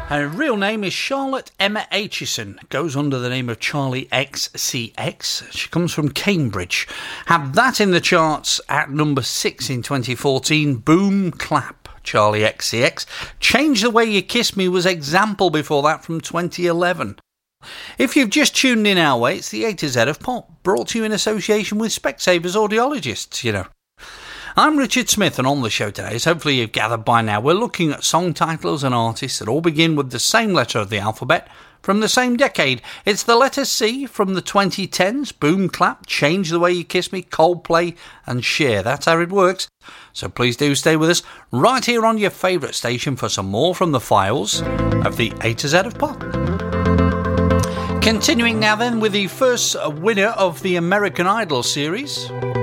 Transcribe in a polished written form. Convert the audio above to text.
Her real name is Charlotte Emma Aitchison. Goes under the name of Charlie XCX. She comes from Cambridge. Had that in the charts at number 6 in 2014. Boom Clap, Charlie XCX. Change the Way You Kiss Me was example before that from 2011. If you've just tuned in our way, it's the A to Z of Pop, brought to you in association with Specsavers Audiologists, you know. I'm Richard Smith, and on the show today, as hopefully you've gathered by now, we're looking at song titles and artists that all begin with the same letter of the alphabet from the same decade. It's the letter C from the 2010s, Boom Clap, Change the Way You Kiss Me, Coldplay and Cher. That's how it works. So please do stay with us right here on your favourite station for some more from the files of the A to Z of Pop. Continuing now then with the first winner of the American Idol series,